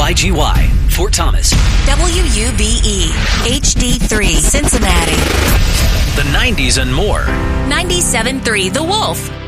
KYGY, Fort Thomas. WUBE, HD3, Cincinnati. The 90s and more. 97.3 The Wolf.